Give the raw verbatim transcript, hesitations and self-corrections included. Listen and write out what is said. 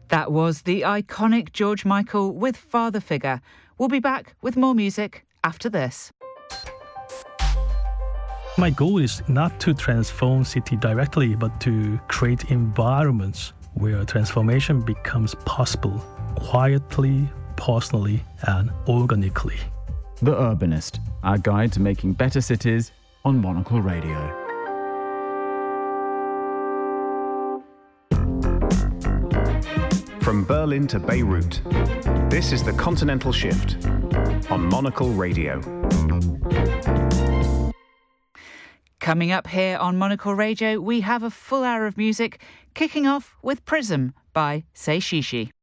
That was the iconic George Michael with Father Figure. We'll be back with more music after this. My goal is not to transform city directly, but to create environments where transformation becomes possible quietly, personally, and organically. The Urbanist, our guide to making better cities on Monocle Radio. From Berlin to Beirut, this is the Continental Shift on Monocle Radio. Coming up here on Monocle Radio, we have a full hour of music, kicking off with Prism by Say Shishi.